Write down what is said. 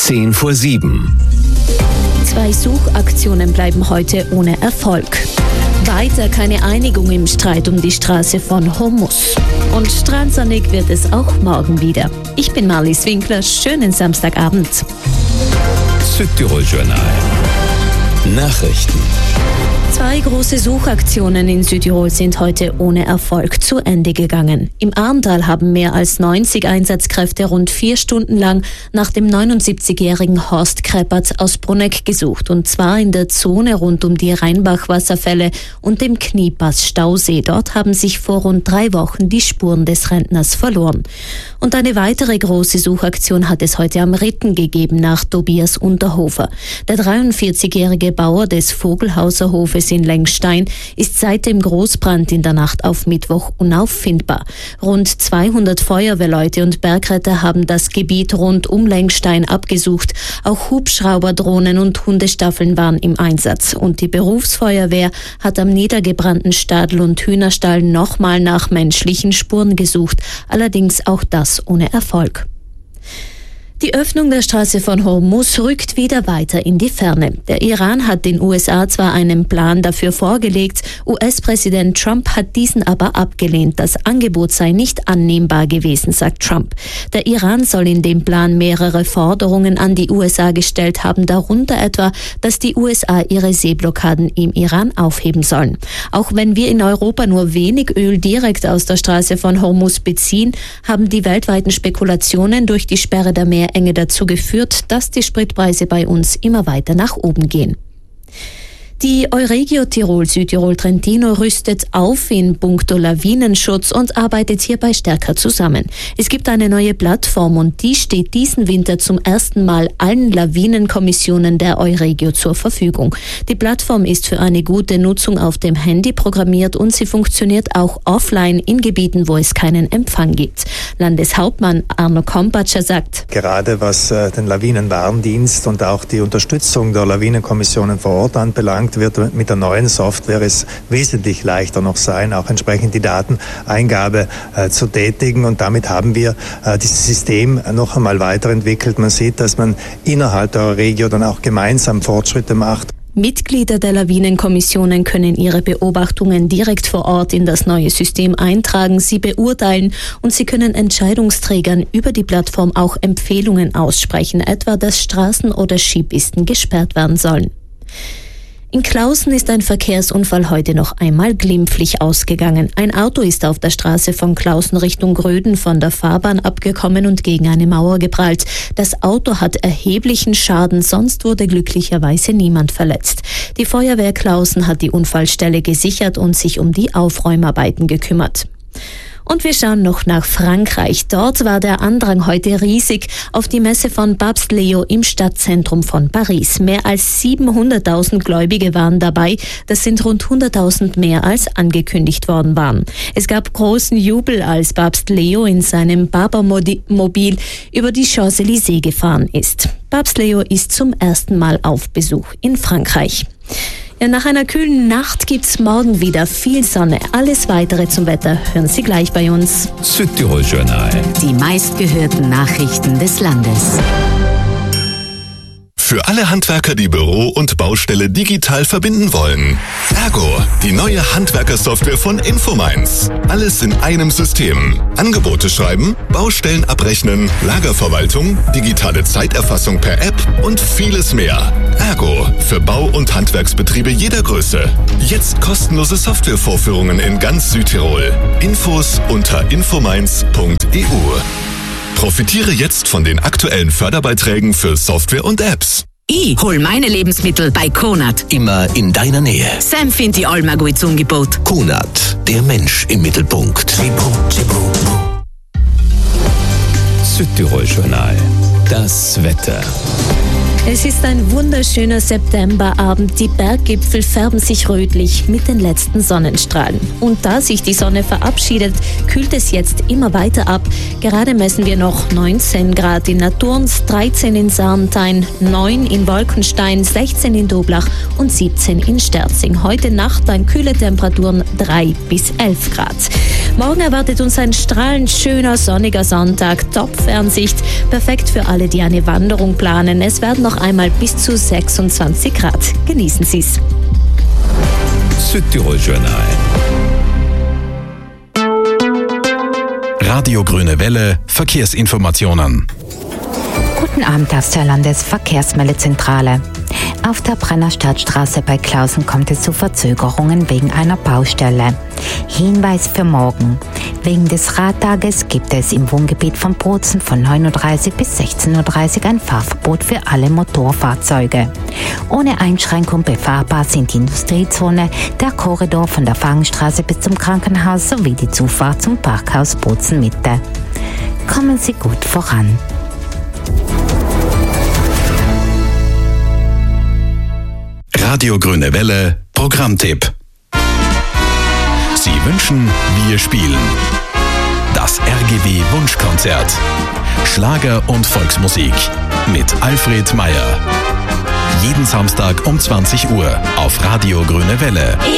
6:10. 2 Suchaktionen bleiben heute ohne Erfolg. Weiter keine Einigung im Streit um die Straße von Hormuz. Und strandsonnig wird es auch morgen wieder. Ich bin Marlies Winkler, schönen Samstagabend. Südtirol Journal. Nachrichten. 2 große Suchaktionen in Südtirol sind heute ohne Erfolg zu Ende gegangen. Im Arntal haben mehr als 90 Einsatzkräfte rund 4 Stunden lang nach dem 79-jährigen Horst Kreppertz aus Bruneck gesucht. Und zwar in der Zone rund um die Rheinbach-Wasserfälle und dem Kniepass-Stausee. Dort haben sich vor rund 3 Wochen die Spuren des Rentners verloren. Und eine weitere große Suchaktion hat es heute am Ritten gegeben nach Tobias Unterhofer. Der 43-jährige Bauer des Vogelhauser Hofes in Lengstein ist seit dem Großbrand in der Nacht auf Mittwoch unauffindbar. Rund 200 Feuerwehrleute und Bergretter haben das Gebiet rund um Lengstein abgesucht. Auch Hubschrauberdrohnen und Hundestaffeln waren im Einsatz. Und die Berufsfeuerwehr hat am niedergebrannten Stadl- und Hühnerstall nochmal nach menschlichen Spuren gesucht. Allerdings auch das ohne Erfolg. Die Öffnung der Straße von Hormuz rückt wieder weiter in die Ferne. Der Iran hat den USA zwar einen Plan dafür vorgelegt, US-Präsident Trump hat diesen aber abgelehnt. Das Angebot sei nicht annehmbar gewesen, sagt Trump. Der Iran soll in dem Plan mehrere Forderungen an die USA gestellt haben, darunter etwa, dass die USA ihre Seeblockaden im Iran aufheben sollen. Auch wenn wir in Europa nur wenig Öl direkt aus der Straße von Hormuz beziehen, haben die weltweiten Spekulationen durch die Sperre der Meerenge dazu geführt, dass die Spritpreise bei uns immer weiter nach oben gehen. Die Euregio Tirol Südtirol Trentino rüstet auf in puncto Lawinenschutz und arbeitet hierbei stärker zusammen. Es gibt eine neue Plattform und die steht diesen Winter zum ersten Mal allen Lawinenkommissionen der Euregio zur Verfügung. Die Plattform ist für eine gute Nutzung auf dem Handy programmiert und sie funktioniert auch offline in Gebieten, wo es keinen Empfang gibt. Landeshauptmann Arno Kompatscher sagt: Gerade was den Lawinenwarndienst und auch die Unterstützung der Lawinenkommissionen vor Ort anbelangt, wird mit der neuen Software es wesentlich leichter noch sein, auch entsprechend die Dateneingabe zu tätigen. Und damit haben wir dieses System noch einmal weiterentwickelt. Man sieht, dass man innerhalb der Euregio dann auch gemeinsam Fortschritte macht. Mitglieder der Lawinenkommissionen können ihre Beobachtungen direkt vor Ort in das neue System eintragen, sie beurteilen und sie können Entscheidungsträgern über die Plattform auch Empfehlungen aussprechen, etwa dass Straßen oder Skipisten gesperrt werden sollen. In Klausen ist ein Verkehrsunfall heute noch einmal glimpflich ausgegangen. Ein Auto ist auf der Straße von Klausen Richtung Gröden von der Fahrbahn abgekommen und gegen eine Mauer geprallt. Das Auto hat erheblichen Schaden, sonst wurde glücklicherweise niemand verletzt. Die Feuerwehr Klausen hat die Unfallstelle gesichert und sich um die Aufräumarbeiten gekümmert. Und wir schauen noch nach Frankreich. Dort war der Andrang heute riesig auf die Messe von Papst Leo im Stadtzentrum von Paris. Mehr als 700.000 Gläubige waren dabei. Das sind rund 100.000 mehr als angekündigt worden waren. Es gab großen Jubel, als Papst Leo in seinem Barbermobil über die Champs-Élysées gefahren ist. Papst Leo ist zum ersten Mal auf Besuch in Frankreich. Ja, nach einer kühlen Nacht gibt's morgen wieder viel Sonne. Alles Weitere zum Wetter hören Sie gleich bei uns. Südtirol Journal. Die meistgehörten Nachrichten des Landes. Für alle Handwerker, die Büro und Baustelle digital verbinden wollen. Ergo, die neue Handwerkersoftware von Infomines. Alles in einem System. Angebote schreiben, Baustellen abrechnen, Lagerverwaltung, digitale Zeiterfassung per App und vieles mehr. Ergo, für Bau- und Handwerksbetriebe jeder Größe. Jetzt kostenlose Softwarevorführungen in ganz Südtirol. Infos unter infomines.eu. Profitiere jetzt von den aktuellen Förderbeiträgen für Software und Apps. Ich hol meine Lebensmittel bei Konad. Immer in deiner Nähe. Sam findet die allmal gut Angebot. Konad, der Mensch im Mittelpunkt. Südtirol Journal. Das Wetter. Es ist ein wunderschöner Septemberabend. Die Berggipfel färben sich rötlich mit den letzten Sonnenstrahlen. Und da sich die Sonne verabschiedet, kühlt es jetzt immer weiter ab. Gerade messen wir noch 19 Grad in Naturns, 13 in Sarntein, 9 in Wolkenstein, 16 in Doblach und 17 in Sterzing. Heute Nacht dann kühle Temperaturen 3 bis 11 Grad. Morgen erwartet uns ein strahlend schöner, sonniger Sonntag, Top-Fernsicht, perfekt für alle, die eine Wanderung planen. Es werden noch einmal bis zu 26 Grad. Genießen Sie es. Südtirol Journal. Radio Grüne Welle, Verkehrsinformationen. Guten Abend aus der Landesverkehrsmeldezentrale. Auf der Brennerstadtstraße bei Klausen kommt es zu Verzögerungen wegen einer Baustelle. Hinweis für morgen. Wegen des Radtages gibt es im Wohngebiet von Bozen von 9:30 bis 16:30 ein Fahrverbot für alle Motorfahrzeuge. Ohne Einschränkung befahrbar sind die Industriezone, der Korridor von der Fangenstraße bis zum Krankenhaus sowie die Zufahrt zum Parkhaus Bozen Mitte. Kommen Sie gut voran. Radio Grüne Welle, Programmtipp. Sie wünschen, wir spielen. Das RGW Wunschkonzert. Schlager und Volksmusik mit Alfred Meyer. Jeden Samstag um 20 Uhr auf Radio Grüne Welle.